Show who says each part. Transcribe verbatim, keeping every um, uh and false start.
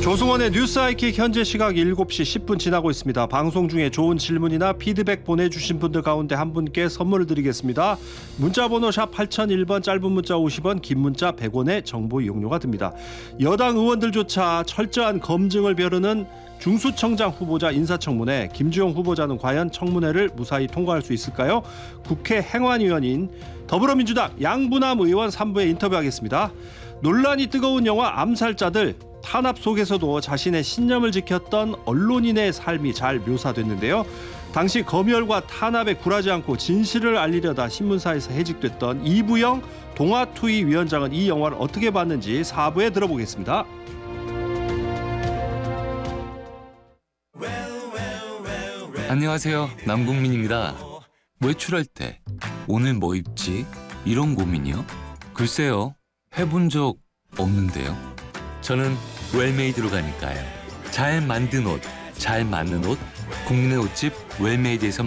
Speaker 1: 조승원의 뉴스 아이킥 현재 시각 일곱 시 십 분 지나고 있습니다. 방송 중에 좋은 질문이나 피드백 보내주신 분들 가운데 한 분께 선물을 드리겠습니다. 문자번호 샵 팔공공일 번, 짧은 문자 오십 원, 긴 문자 백 원의 정보 이용료가 듭니다. 여당 의원들조차 철저한 검증을 벼르는 중수청장 후보자 인사청문회, 김주영 후보자는 과연 청문회를 무사히 통과할 수 있을까요? 국회 행안위원인 더불어민주당 양부남 의원 삼 부에 인터뷰하겠습니다. 논란이 뜨거운 영화 암살자들, 탄압 속에서도 자신의 신념을 지켰던 언론인의 삶이 잘 묘사됐는데요. 당시 검열과 탄압에 굴하지 않고 진실을 알리려다 신문사에서 해직됐던 이부영 동아투이 위원장은 이 영화를 어떻게 봤는지 사 부에 들어보겠습니다.
Speaker 2: 안녕하세요, 남궁민입니다. 외출할 때 오늘 뭐 입지? 이런 고민이요? 글쎄요, 해본 적 없는데요. 저는 웰메이드로 가니까요. 잘 만든 옷, 잘 맞는 옷, 국민의 옷집 웰메이드에서